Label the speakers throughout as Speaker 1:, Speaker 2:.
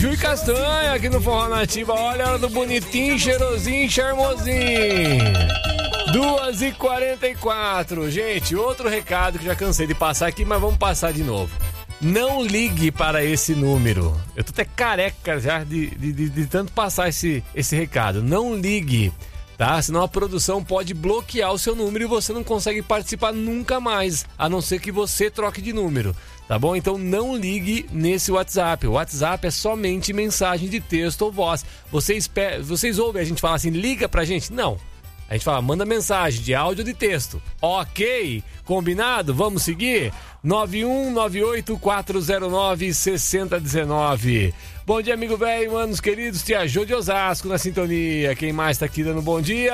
Speaker 1: Caju e castanha aqui no Forró Nativa. Olha a hora do bonitinho, cheirosinho, charmosinho. 2h44. Gente, outro recado que já cansei de passar aqui, mas vamos passar de novo. Não ligue para esse número. Eu tô até careca já de tanto passar esse recado. Não ligue, tá? Senão a produção pode bloquear o seu número e você não consegue participar nunca mais, a não ser que você troque de número, tá bom? Então não ligue nesse WhatsApp. O WhatsApp é somente mensagem de texto ou voz. Vocês ouvem a gente falar assim, liga pra gente? Não. A gente fala, manda mensagem de áudio ou de texto. Ok? Combinado? Vamos seguir? 9198-409-6019. Bom dia, amigo velho, manos queridos. Tia Jô de Osasco na sintonia. Quem mais tá aqui dando bom dia?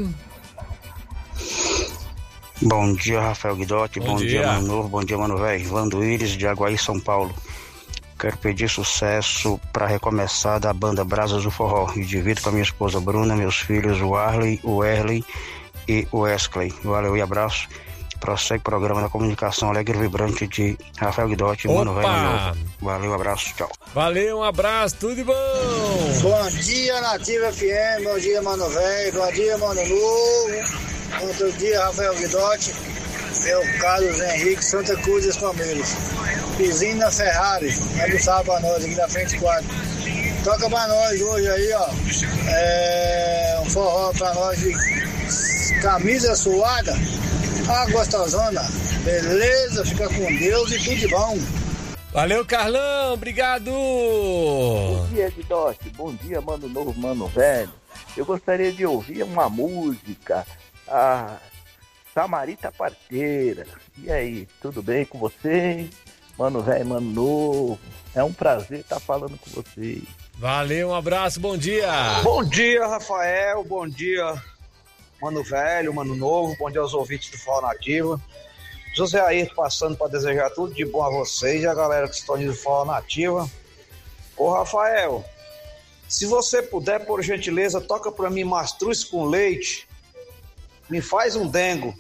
Speaker 2: Bom dia, Rafael Guidotti. Bom dia, Mano Novo. Bom dia, Mano Velho. Vando Íris, de Aguaí, São Paulo. Quero pedir sucesso para recomeçar da banda Brasas do Forró. E divido com a minha esposa Bruna, meus filhos, o Arley, o Erley e o Wesley. Valeu e abraço. Prossegue o programa da comunicação alegre e vibrante de Rafael Guidotti, Mano Velho. Valeu, abraço, tchau.
Speaker 1: Valeu, um abraço, tudo de bom.
Speaker 3: Bom dia, Nativa FM. Bom dia, Mano Velho. Bom dia, Mano Novo. Outro dia, Rafael Guidotti. Meu Carlos Henrique, Santa Cruz dos Palmeiras. Vizinho da Ferrari, abençoado pra nós aqui da frente 4. Toca pra nós hoje aí, ó. Um forró pra nós de camisa suada. Gostosona. Beleza, fica com Deus e tudo de bom.
Speaker 1: Valeu, Carlão, obrigado.
Speaker 4: Bom dia, Guidotti. Bom dia, Mano Novo, Mano Velho. Eu gostaria de ouvir uma música. A Samarita Parteira. E aí, tudo bem com vocês? Mano Velho, Mano Novo. É um prazer estar falando com vocês.
Speaker 1: Valeu, um abraço, bom dia.
Speaker 5: Bom dia, Rafael. Bom dia, Mano Velho, Mano Novo. Bom dia aos ouvintes do Forró Nativa. José Ayrton passando para desejar tudo de bom a vocês e a galera que estão indo do Forró Nativa. Ô, Rafael, se você puder, por gentileza, toca para mim Mastruz com Leite. Me faz um dengo.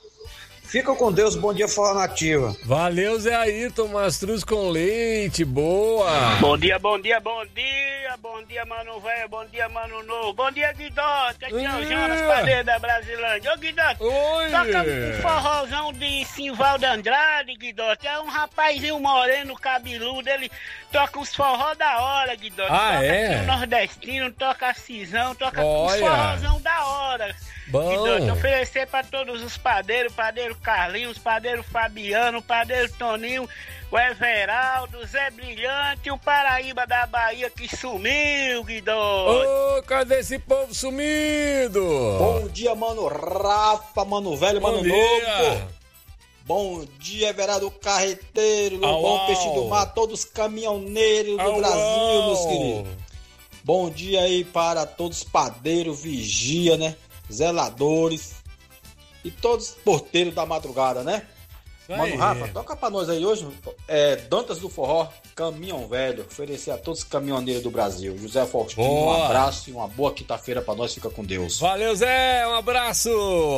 Speaker 5: Fica com Deus, bom dia, Forró Nativa.
Speaker 1: Valeu, Zé Ayrton, Mastruz com Leite, boa.
Speaker 6: Bom dia, bom dia, bom dia. Bom dia, Mano Velho, bom dia, Mano Novo. Bom dia, Guidotti. Aqui é o Jonas Padeiro da Brasilândia. Ô, Guidotti, toca um forrozão de Simvaldo Andrade, Guidotti. É um rapazinho moreno, cabeludo, ele toca uns forró da hora, Guidotti. Toca aqui o nordestino, toca cisão, toca uns forrozão da hora.
Speaker 1: Bom.
Speaker 6: Guidotti, oferecer pra todos os padeiros, padeiro Carlinhos, padeiro Fabiano, padeiro Toninho, o Everaldo, Zé Brilhante, o Paraíba da Bahia que sumiu, Guidotti.
Speaker 1: Ô, cadê esse povo sumido?
Speaker 7: Bom dia, Mano Rafa, Mano Velho, Mano Novo. Bom dia, Everaldo Carreteiro, no Bom Peixe do Mar, todos os caminhoneiros do Brasil, meus queridos. Bom dia aí para todos os padeiros, vigia, né? Zeladores e todos os porteiros da madrugada, né? Mano Rafa, toca pra nós aí hoje, Dantas do Forró, Caminhão Velho, oferecer a todos os caminhoneiros do Brasil. José Faustino, um abraço e uma boa quinta-feira pra nós, fica com Deus.
Speaker 1: Valeu, Zé, um abraço.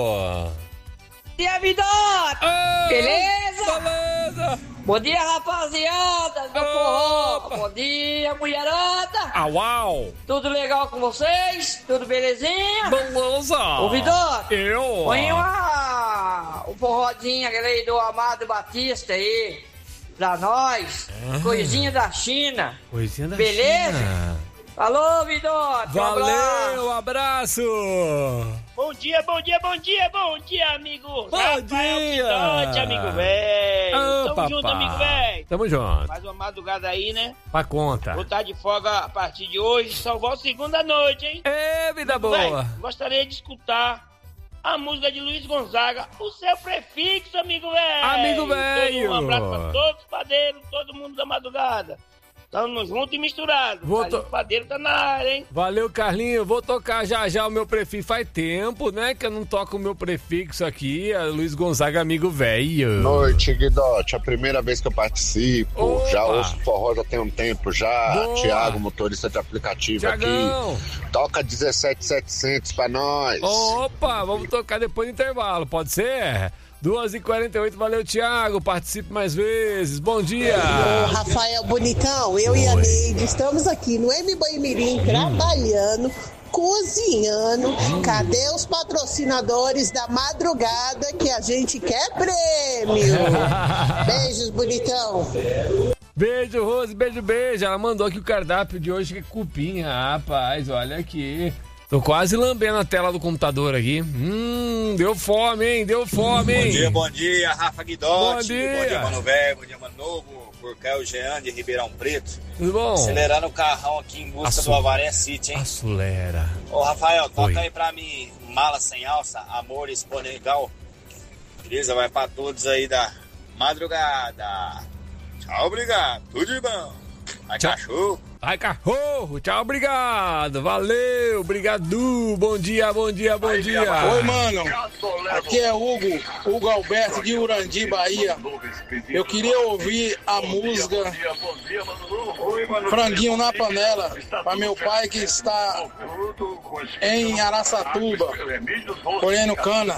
Speaker 8: Bom dia, Vidote! Beleza?
Speaker 1: Beleza!
Speaker 8: Bom dia, rapaziada do forró! Bom dia, mulherada!
Speaker 1: Uau!
Speaker 8: Tudo legal com vocês? Tudo belezinha?
Speaker 1: Beleza!
Speaker 8: Ô, Vidote!
Speaker 1: Eu!
Speaker 8: Põe o forrodinho aquele do Amado Batista aí pra nós. Coisinha da China.
Speaker 1: Coisinha da
Speaker 8: Beleza?
Speaker 1: China.
Speaker 8: Alô, Vidote!
Speaker 1: Valeu, um abraço!
Speaker 6: Bom dia, bom dia, bom dia, bom dia, amigo!
Speaker 1: Bom dia!
Speaker 6: Guidotti, amigo velho! Tamo junto, amigo velho!
Speaker 1: Tamo junto!
Speaker 6: Mais uma madrugada aí, né?
Speaker 1: Pra conta!
Speaker 6: Vou estar de folga a partir de hoje, só volto segunda noite, hein?
Speaker 1: Vida boa!
Speaker 6: Véio, gostaria de escutar a música de Luiz Gonzaga, o seu prefixo, amigo velho!
Speaker 1: Amigo velho!
Speaker 6: Um abraço pra todos os padeiros, todo mundo da madrugada! Tamo junto e misturado. O padeiro tá na área, hein?
Speaker 1: Valeu, Carlinho. Vou tocar já o meu prefixo. Faz tempo, né, que eu não toco o meu prefixo aqui. A Luiz Gonzaga, amigo velho.
Speaker 9: Noite, Guidotti. A primeira vez que eu participo.
Speaker 1: Opa.
Speaker 9: Já ouço forró já tem um tempo já.
Speaker 1: Boa.
Speaker 9: Tiago, motorista de aplicativo.
Speaker 1: Tiagão.
Speaker 9: Aqui. Toca 17.700 pra nós.
Speaker 1: Opa, vamos tocar depois do intervalo, pode ser? 2h48, valeu, Thiago. Participe mais vezes. Bom dia.
Speaker 10: Ô, Rafael Bonitão, eu e a Neide estamos aqui no M-Banho Mirim trabalhando, cozinhando. Cadê os patrocinadores da madrugada que a gente quer prêmio? Beijos, Bonitão.
Speaker 1: Beijo, Rose, beijo. Ela mandou aqui o cardápio de hoje, que é cupim, rapaz, olha aqui. Tô quase lambendo a tela do computador aqui. Deu fome, hein?
Speaker 11: Bom dia, Rafa Guidotti.
Speaker 1: Bom dia.
Speaker 11: Bom dia, Mano Velho. Bom dia, Mano Novo. Por cá é o Jean de Ribeirão Preto.
Speaker 1: Tudo bom?
Speaker 11: Acelerando o carrão aqui em busca do Avaré City, hein?
Speaker 1: Acelera.
Speaker 11: Ô, Rafael, toca aí pra mim, Mala Sem Alça, Amor Exponencial. Beleza? Vai pra todos aí da madrugada. Tchau, obrigado. Tudo de bom. Vai, cachorro.
Speaker 1: Vai, cachorro. Tchau, obrigado. Valeu, obrigado. Bom dia.
Speaker 12: Oi, mano. Aqui é Hugo Alberto de Urandi, Bahia. Eu queria ouvir a música Franguinho na Panela para meu pai que está em Araçatuba, colhendo cana.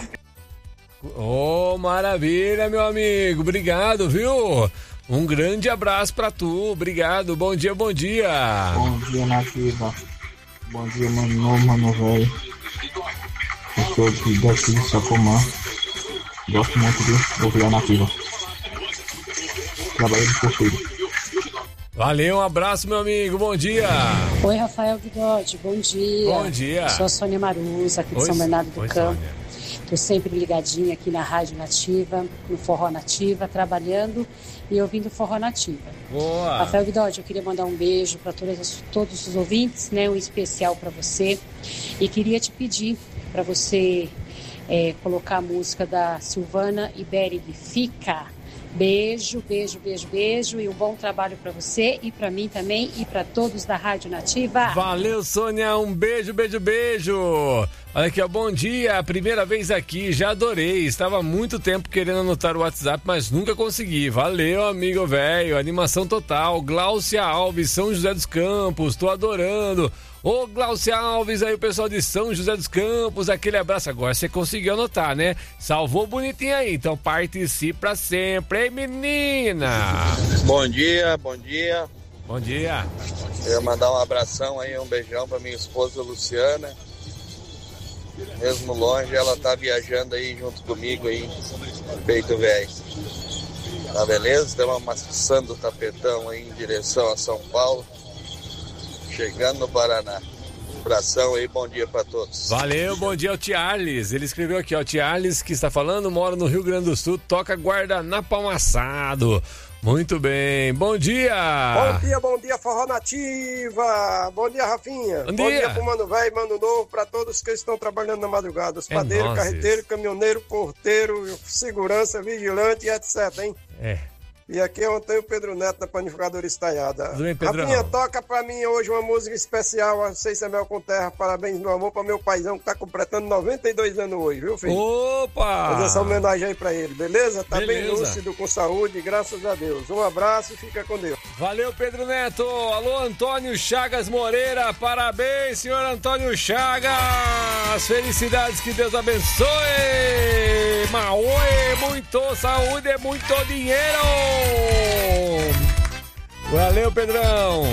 Speaker 1: Ô, maravilha, meu amigo. Obrigado, viu? Um grande abraço pra tu, obrigado, bom dia.
Speaker 13: Bom dia, Nativa. Bom dia, Mano Novo, Mano Velho. Estou aqui daqui de Sacomã. Gosto muito de ouvir a Nativa. Trabalho de porteiro.
Speaker 1: Valeu, um abraço, meu amigo, bom dia.
Speaker 14: Oi, Rafael Guidotti, bom dia.
Speaker 1: Bom dia.
Speaker 14: Eu sou a Sônia Maruza, aqui de São Bernardo do Campo. Estou sempre ligadinha aqui na Rádio Nativa, no Forró Nativa, trabalhando e ouvindo Forró Nativa.
Speaker 1: Boa.
Speaker 14: Rafael Guidotti, eu queria mandar um beijo para todos os ouvintes, né? Um especial para você. E queria te pedir para você colocar a música da Silvana Iberig, Fica. Beijo e um bom trabalho para você e para mim também e para todos da Rádio Nativa.
Speaker 1: Valeu, Sônia, um beijo. Olha aqui, ó, bom dia, primeira vez aqui, já adorei, estava há muito tempo querendo anotar o WhatsApp, mas nunca consegui. Valeu, amigo velho, animação total. Gláucia Alves, São José dos Campos, tô adorando. Ô, Gláucia Alves, aí o pessoal de São José dos Campos, aquele abraço. Agora você conseguiu anotar, né? Salvou bonitinho aí, então participa sempre, hein, menina?
Speaker 15: Bom dia. Eu ia mandar um abração aí, um beijão pra minha esposa Luciana. Mesmo longe, ela tá viajando aí junto comigo aí, Peito Velho. Tá beleza? Estamos amassando o tapetão aí em direção a São Paulo. Chegando no Paraná. Abração aí, bom dia pra todos.
Speaker 1: Valeu, bom dia ao Tiarles. Ele escreveu aqui, ó, Tiarles que está falando, mora no Rio Grande do Sul, toca guardanapo amassado. Muito bem, bom dia!
Speaker 16: Bom dia, Forró Nativa! Bom dia, Rafinha!
Speaker 1: Bom
Speaker 16: dia pro Mano Velho, Mano Novo, pra todos que estão trabalhando na madrugada. Os padeiros, carreteiros, caminhoneiro, porteiro, segurança, vigilante e etc, hein? E aqui é o Antônio Pedro Neto, da Panificadora Estalhada.
Speaker 1: Tudo bem, Pedrão?
Speaker 16: Rafinha, toca pra mim hoje uma música especial, a Sei Mel com Terra. Parabéns, meu amor, pra meu paizão que tá completando 92 anos hoje, viu, filho?
Speaker 1: Opa!
Speaker 16: Fazer essa homenagem aí pra ele, beleza? Tá bem lúcido, com saúde, graças a Deus. Um abraço e fica com Deus.
Speaker 1: Valeu, Pedro Neto. Alô, Antônio Chagas Moreira. Parabéns, senhor Antônio Chagas. Felicidades, que Deus abençoe. Maoi, muito saúde e muito dinheiro. Valeu, Pedrão.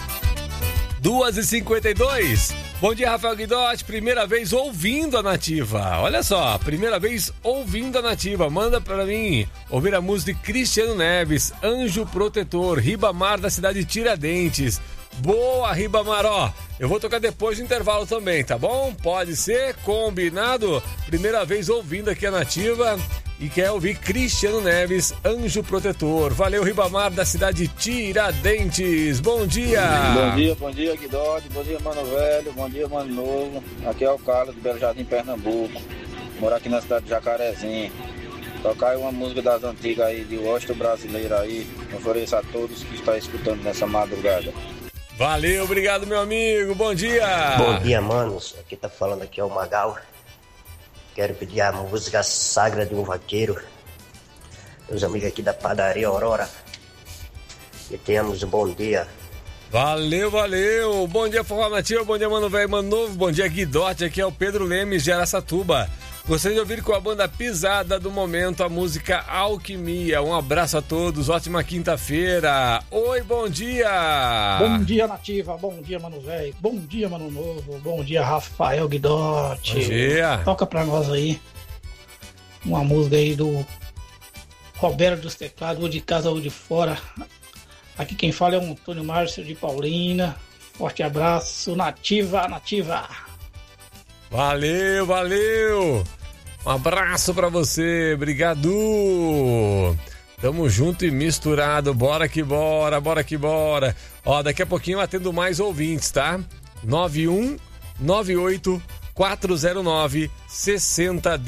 Speaker 1: 2h52. Bom dia, Rafael Guidotti. Primeira vez ouvindo a Nativa. Olha só, primeira vez ouvindo a Nativa. Manda pra mim ouvir a música de Cristiano Neves, Anjo Protetor, Ribamar, da cidade de Tiradentes. Boa, Ribamar, ó. Eu vou tocar depois do intervalo também, tá bom? Pode ser, combinado? Primeira vez ouvindo aqui a Nativa e quer ouvir Cristiano Neves, Anjo Protetor. Valeu, Ribamar, da cidade de Tiradentes. Bom dia!
Speaker 17: Bom dia, Guidotti. Bom dia, Mano Velho. Bom dia, Mano Novo. Aqui é o Carlos, do Belo Jardim, Pernambuco. Moro aqui na cidade de Jacarezinho. Tocar aí uma música das antigas aí, de Washington brasileiro aí. Ofereço a todos que estão escutando nessa madrugada.
Speaker 1: Valeu, obrigado, meu amigo. Bom dia.
Speaker 18: Bom dia, manos. Aqui tá falando aqui é o Magal. Quero pedir a música Sagra de um Vaqueiro. Meus amigos aqui da padaria Aurora. Que tenhamos um bom dia.
Speaker 1: Valeu. Bom dia, Forró Nativa. Bom dia, Mano Velho, Mano Novo. Bom dia, Guidotti. Aqui é o Pedro Lemes de Araçatuba. Gostaria de ouvir com a banda Pisada do momento a música Alquimia. Um abraço a todos, ótima quinta-feira. Oi, bom dia.
Speaker 19: Bom dia, Nativa. Bom dia, Mano Velho. Bom dia, Mano Novo. Bom dia, Rafael Guidotti.
Speaker 1: Bom dia.
Speaker 19: Toca pra nós aí uma música aí do Roberto dos Teclados, ou de casa ou de fora. Aqui quem fala é o Antônio Márcio de Paulina. Forte abraço, Nativa, Nativa.
Speaker 1: Valeu, valeu. Um abraço pra você, obrigado. Tamo junto e misturado, bora que bora, bora que bora. Ó, daqui a pouquinho eu atendo mais ouvintes, tá? 9198 409 60